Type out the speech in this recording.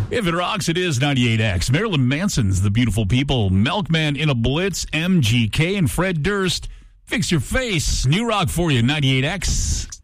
If it rocks, it is 98X. Marilyn Manson's The Beautiful People. Milkman in a Blitz. MGK and Fred Durst. Fix Your Face. New rock for you, 98X.